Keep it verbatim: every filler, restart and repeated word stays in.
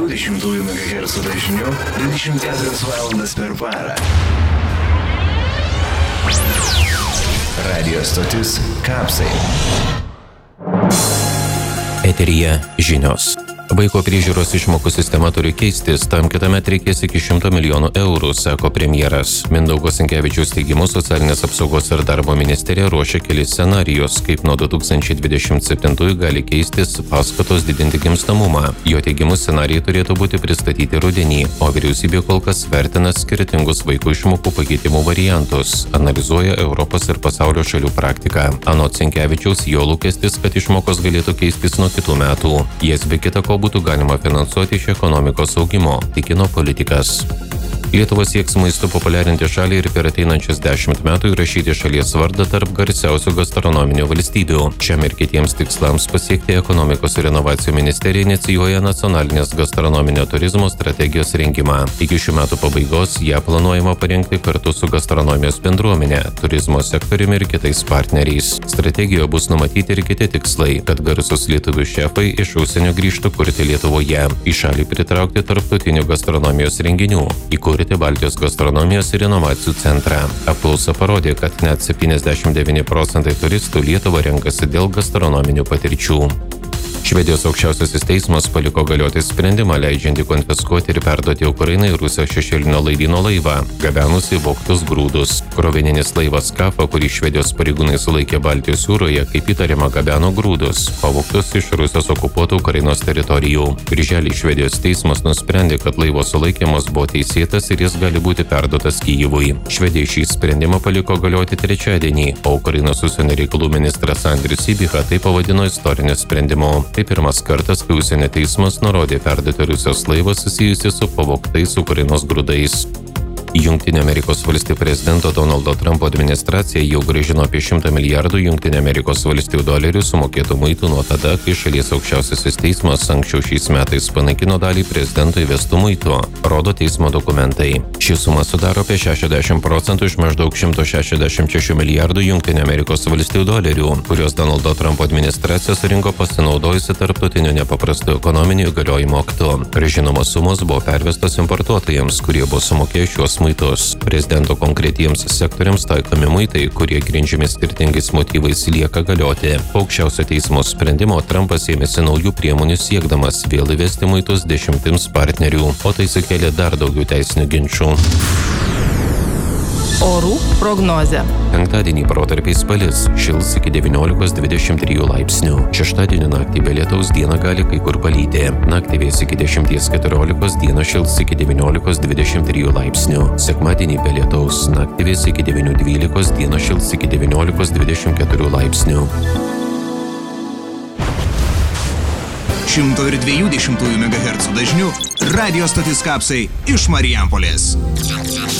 dvidešimt megahercų dažniu dvidešimt keturias valandas per parą. Radio stotis Kapsai. Eteryje žinios. Vaiko priežiūros išmokų sistema turi keistis, tam kitąmet reikės iki šimto milijonų eurų, sako premjeras. Mindaugo Sinkevičiaus teigimu, socialinės apsaugos ir darbo ministerija ruošia kelis scenarijus, kaip nuo du tūkstančiai dvidešimt septintųjų gali keistis paskatos didinti gimstamumą. Jo teigimu, scenarijai turėtų būti pristatyti rudenį, o vyriausybė kol kas vertina skirtingus vaikų išmokų pakeitimų variantus, analizuoja Europos ir pasaulio šalių praktiką. Anot Sinkevičiaus, jo lūkestis, kad išmokos galėtų keistis nuo kitų metų. Jas be kita ko būtų galima finansuoti iš ekonomikos augimo, tikino politikas. Lietuva sieks maistu populiarinti šalį ir per ateinančius dešimt metų įrašyti šalies vardą tarp garsiausių gastronominių valstybių. Šiam ir kitiems tikslams pasiekti ekonomikos ir inovacijų ministerija inicijuoja nacionalinės gastronominio turizmo strategijos rengimą. Iki šių metų pabaigos ją planuojama parengti kartu su gastronomijos bendruomenė, turizmo sektoriumi ir kitais partneriais. Strategijoje bus numatyti ir kiti tikslai, kad garsus lietuvių šefai iš užsienio grįžtų kurti Lietuvoje, į šalį pritraukti tarptautinių gastronomijos renginių, įkurti Baltijos gastronomijos ir inovacijų centrą. Apklausa parodė, kad net septyniasdešimt devyni procentai turistų Lietuvą renkasi dėl gastronominių patirčių. Švedijos aukščiausiasis teismas paliko galioti sprendimą, leidžiantį konfiskuoti ir perduoti Ukrainai Rusijos šešėlinio laivyno laivą, gabenusį vogtus grūdus. Krovininis laivas Kafa, kurį Švedijos pareigūnai sulaikė Baltijos jūroje, kaip įtariama gabeno grūdus, pavogtus iš Rusijos okupuotų Ukrainos teritorijų. Birželį Švedijos teismas nusprendė, kad laivo sulaikymas buvo teisėtas ir jis gali būti perduotas Kyjivui. Švedija šį sprendimą paliko galioti trečiadienį, o Ukrainos užsienio reikalų ministras Andrius Sybiha tai pavadino istoriniu sprendimu. Tai pirmas kartas, kai užsienio teismas nurodė perduoti Rusijos laivą susijusį su pavogtais Ukrainos grūdais. Jungtinių Amerikos valstijų prezidento Donaldo Trumpo administracija jau grąžino apie šimtą milijardų Jungtinių Amerikos valstijų dolerių sumokėtų muitų nuo tada, kai šalies aukščiausiasis teismas anksčiau šiais metais panaikino dalį prezidento įvestų muitų, rodo teismo dokumentai. Ši suma sudaro apie šešiasdešimt procentų iš maždaug šimto šešiasdešimt šešių milijardų Jungtinių Amerikos valstijų dolerių, kurios Donaldo Trumpo administracija surinko pasinaudojusi tarptautiniu nepaprastu ekonominiu įgaliojimo aktu. Grąžinamos sumos buvo pervestos importuotojams, kurie buvo sumokėję šiuos muitus. Prezidento konkretiems sektoriams taikomi muitai, kurie grindžiami skirtingais motyvais, lieka galioti. Po aukščiausio teismo sprendimo Trumpas ėmėsi naujų priemonių siekdamas vėl įvesti muitus dešimtims partnerių, o tai sukėlė dar daugiau teisinių ginčų. Orų prognozė. Penktadienį protarpiais palis, šils iki devyniolikos dvidešimt trijų laipsnių. Šeštadienį naktį be lietaus dieną gali kai kur palyti. Naktį vės iki dešimties keturiolikos, dieną šils iki devyniolikos dvidešimt trijų laipsnių. Sekmadienį be lietaus, naktį vės iki devynių dvylikos, dieną šils iki devyniolikos dvidešimt keturių laipsnių. šimto dviejų megahercų dažniu radio stotis Kapsai iš Marijampolės.